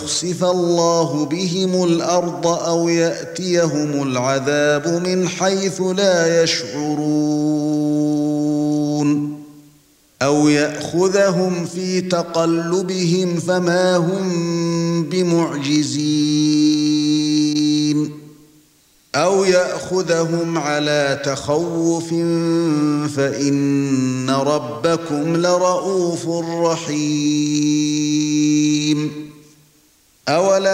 يخسف الله بهم الأرض أو يأتيهم العذاب من حيث لا يشعرون أو يأخذهم في تقلبهم فما هم بمعجزين أو يأخذهم على تخوف فإن ربكم لرءوف رحيم. أولم